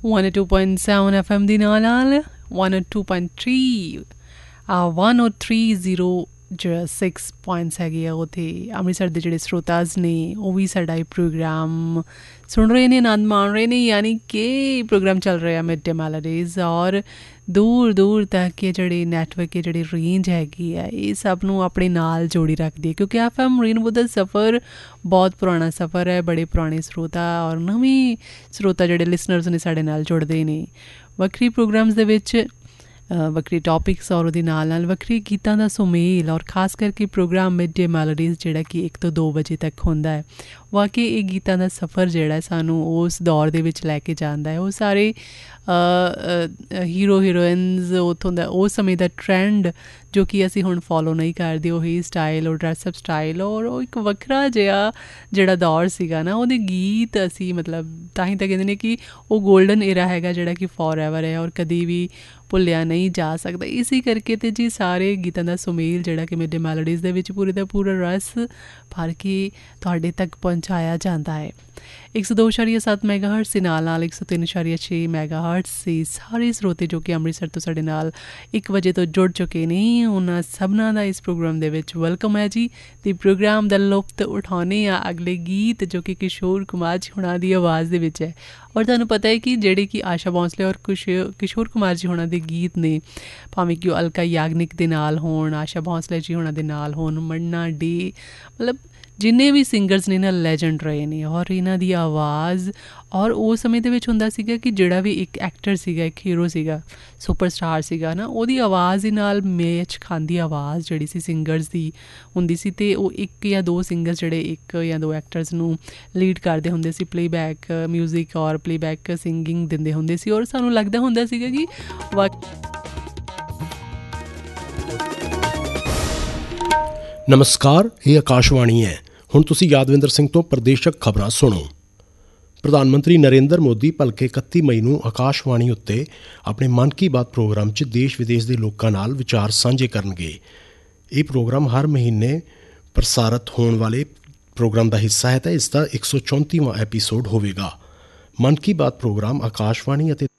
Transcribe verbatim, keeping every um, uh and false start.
one oh two point seven F M ਦੀ ਨਾਲ ਨਾਲ one oh two point three one oh three zero ਜਿਹੜਾ six points ਹੈਗੇ ਆ ਉੱਥੇ ਅੰਮ੍ਰਿਤਸਰ ਦੇ ਜਿਹੜੇ ਸਰੋਤਾਜ਼ ਨੇ ਉਹ ਵੀ ਸਾਡਾ ਇਹ ਪ੍ਰੋਗਰਾਮ ਸੁਣ ਰਹੇ ਨੇ, ਆਨੰਦ ਮਾਣ ਰਹੇ ਨੇ। ਯਾਨੀ ਕਿ ਪ੍ਰੋਗਰਾਮ ਚੱਲ ਰਿਹਾ ਮਿਡ ਡੇ ਮੈਲੋਡੀਜ਼ ਔਰ ਦੂਰ ਦੂਰ ਤੱਕ ਇਹ ਜਿਹੜੇ ਨੈਟਵਰਕ ਇਹ ਜਿਹੜੀ ਰੇਂਜ ਹੈਗੀ ਆ ਇਹ ਸਭ ਨੂੰ ਆਪਣੇ ਨਾਲ ਜੋੜੀ ਰੱਖਦੀ ਹੈ, ਕਿਉਂਕਿ ਐਫ ਐਮ ਰੇਨਬੋ ਦਾ ਸਫ਼ਰ ਬਹੁਤ ਪੁਰਾਣਾ ਸਫ਼ਰ ਹੈ। ਬੜੇ ਪੁਰਾਣੇ ਸਰੋਤਾ ਔਰ ਨਵੇਂ ਸਰੋਤਾ ਜਿਹੜੇ ਲਿਸਨਰਸ ਨੇ ਸਾਡੇ ਨਾਲ ਜੁੜਦੇ ਨੇ ਵੱਖਰੀ ਪ੍ਰੋਗਰਾਮਸ ਦੇ ਵਿੱਚ, ਵੱਖਰੇ ਟੌਪਿਕਸ ਔਰ ਉਹਦੇ ਨਾਲ ਨਾਲ ਵੱਖਰੇ ਗੀਤਾਂ ਦਾ ਸੁਮੇਲ ਔਰ ਖਾਸ ਕਰਕੇ ਪ੍ਰੋਗਰਾਮ ਮਿਡ ਡੇ ਮੈਲੋਡੀਜ਼ ਜਿਹੜਾ ਕਿ ਇੱਕ ਤੋਂ ਦੋ ਵਜੇ ਤੱਕ ਹੁੰਦਾ ਹੈ। ਵਾਕਈ ਇਹ ਗੀਤਾਂ ਦਾ ਸਫ਼ਰ ਜਿਹੜਾ ਸਾਨੂੰ ਉਸ ਦੌਰ ਦੇ ਵਿੱਚ ਲੈ ਕੇ ਜਾਂਦਾ ਹੈ। ਉਹ ਸਾਰੇ ਹੀਰੋ ਹੀਰੋਇਨਸ ਉੱਥੋਂ ਦਾ ਉਸ ਸਮੇਂ ਦਾ ਟਰੈਂਡ ਜੋ ਕਿ ਅਸੀਂ ਹੁਣ ਫੋਲੋ ਨਹੀਂ ਕਰਦੇ, ਉਹ ਹੀ ਸਟਾਈਲ ਔਰ ਡਰੈਸਅਪ ਸਟਾਈਲ ਔਰ ਉਹ ਇੱਕ ਵੱਖਰਾ ਜਿਹਾ ਜਿਹੜਾ ਦੌਰ ਸੀਗਾ ਨਾ ਉਹਦੇ ਗੀਤ ਅਸੀਂ ਮਤਲਬ ਤਾਂ ਹੀ ਤਾਂ ਕਹਿੰਦੇ ਨੇ ਕਿ ਉਹ ਗੋਲਡਨ ਏਰਾ ਹੈਗਾ ਜਿਹੜਾ ਕਿ ਫੋਰ ਐਵਰ ਹੈ ਔਰ ਕਦੀ ਵੀ ਭੁੱਲਿਆ ਨਹੀਂ ਜਾ ਸਕਦਾ। ਇਸੇ ਕਰਕੇ ਤਾਂ ਜੀ ਸਾਰੇ ਗੀਤਾਂ ਦਾ ਸੁਮੇਲ ਜਿਹੜਾ ਕਿ ਮਿਡ ਡੇ ਮੈਲੋਡੀਜ਼ ਦੇ ਵਿੱਚ ਪੂਰੇ ਦਾ ਪੂਰਾ ਰਸ ਭਰ ਕੇ ਤੁਹਾਡੇ ਤੱਕ ਪਹੁੰਚਾਇਆ ਜਾਂਦਾ ਹੈ। ਇੱਕ ਸੌ ਦੋ ਇਸ਼ਾਰੀਆ ਸੱਤ ਮੈਗਾ ਹਰਟਸ ਦੇ ਨਾਲ ਨਾਲ ਇੱਕ ਸੌ ਤਿੰਨ ਇਸ਼ਾਰੀਆ ਛੇ ਮੈਗਾ ਹਰਟਸ ਦੇ ਸਾਰੇ ਸਰੋਤੇ ਜੋ ਕਿ ਅੰਮ੍ਰਿਤਸਰ ਤੋਂ ਸਾਡੇ ਨਾਲ ਇੱਕ ਵਜੇ ਤੋਂ ਜੁੜ ਚੁੱਕੇ ਨੇ, ਉਹਨਾਂ ਸਭਨਾਂ ਦਾ ਇਸ ਪ੍ਰੋਗਰਾਮ ਦੇ ਵਿੱਚ ਵੈਲਕਮ ਹੈ ਜੀ। ਅਤੇ ਪ੍ਰੋਗਰਾਮ ਦਾ ਲੁਤਫ ਉਠਾਉਂਦੇ ਆ ਅਗਲੇ ਗੀਤ ਜੋ ਕਿ ਕਿਸ਼ੋਰ ਕੁਮਾਰ ਜੀ ਹੁਣਾਂ ਦੀ ਆਵਾਜ਼ ਦੇ ਵਿੱਚ ਹੈ। ਔਰ ਤੁਹਾਨੂੰ ਪਤਾ ਹੈ ਕਿ ਜਿਹੜੇ ਕਿ ਆਸ਼ਾ ਭੋਂਸਲੇ ਔਰ ਕੁਸ਼ ਕਿਸ਼ੋਰ ਕੁਮਾਰ ਜੀ ਹੁਣਾਂ ਦੇ ਗੀਤ ਨੇ, ਭਾਵੇਂ ਕਿ ਉਹ ਅਲਕਾ ਯਾਗਨਿਕ ਦੇ ਨਾਲ ਹੋਣ, ਆਸ਼ਾ ਭੋਂਸਲੇ ਜੀ ਹੁਣਾਂ ਦੇ ਨਾਲ ਹੋਣ, ਮੰਨਾ ਡੇ, ਮਤਲਬ ਜਿੰਨੇ ਵੀ ਸਿੰਗਰਸ ਨੇ ਨਾ ਲੈਜੈਂਡ ਰਹੇ ਨੇ। ਔਰ ਇਹਨਾਂ ਦੀ ਆਵਾਜ਼ ਔਰ ਉਸ ਸਮੇਂ ਦੇ ਵਿੱਚ ਹੁੰਦਾ ਸੀਗਾ ਕਿ ਜਿਹੜਾ ਵੀ ਇੱਕ ਐਕਟਰ ਸੀਗਾ, ਇੱਕ ਹੀਰੋ ਸੀਗਾ, ਸੁਪਰ ਸਟਾਰ ਸੀਗਾ ਨਾ, ਉਹਦੀ ਆਵਾਜ਼ ਦੇ ਨਾਲ ਮੈਚ ਖਾਂਦੀ ਆਵਾਜ਼ ਜਿਹੜੀ ਸੀ ਸਿੰਗਰਸ ਦੀ ਹੁੰਦੀ ਸੀ। ਅਤੇ ਉਹ ਇੱਕ ਜਾਂ ਦੋ ਸਿੰਗਰਸ ਜਿਹੜੇ ਇੱਕ ਜਾਂ ਦੋ ਐਕਟਰਸ ਨੂੰ ਲੀਡ ਕਰਦੇ ਹੁੰਦੇ ਸੀ, ਪਲੇਬੈਕ ਮਿਊਜ਼ਿਕ ਔਰ ਪਲੇਬੈਕ ਸਿੰਗਿੰਗ ਦਿੰਦੇ ਹੁੰਦੇ ਸੀ। ਔਰ ਸਾਨੂੰ ਲੱਗਦਾ ਹੁੰਦਾ ਸੀਗਾ ਕਿ ਵਾ ਨਮਸਕਾਰ, ਇਹ ਆਕਾਸ਼ਵਾਣੀ ਹੈ। ਹੁਣ ਤੁਸੀਂ ਯਾਦਵਿੰਦਰ ਸਿੰਘ ਤੋਂ ਪ੍ਰਦੇਸ਼ਕ ਖਬਰਾਂ ਸੁਣੋ। ਪ੍ਰਧਾਨ ਮੰਤਰੀ ਨਰਿੰਦਰ ਮੋਦੀ ਭਲਕੇ ਇਕੱਤੀ ਮਈ ਨੂੰ ਆਕਾਸ਼ਵਾਣੀ ਉੱਤੇ ਆਪਣੇ ਮਨ ਕੀ ਬਾਤ ਪ੍ਰੋਗਰਾਮ 'ਚ ਦੇਸ਼ ਵਿਦੇਸ਼ ਦੇ ਲੋਕਾਂ ਨਾਲ ਵਿਚਾਰ ਸਾਂਝੇ ਕਰਨਗੇ। ਇਹ ਪ੍ਰੋਗਰਾਮ ਹਰ ਮਹੀਨੇ ਪ੍ਰਸਾਰਿਤ ਹੋਣ ਵਾਲੇ ਪ੍ਰੋਗਰਾਮ ਦਾ ਹਿੱਸਾ ਹੈ ਤਾਂ ਇਸ ਦਾ ਇੱਕ ਸੌ ਚੌਂਤੀਵਾਂ ਐਪੀਸੋਡ ਹੋਵੇਗਾ। ਮਨ ਕੀ ਬਾਤ ਪ੍ਰੋਗਰਾਮ ਆਕਾਸ਼ਵਾਣੀ ਅਤੇ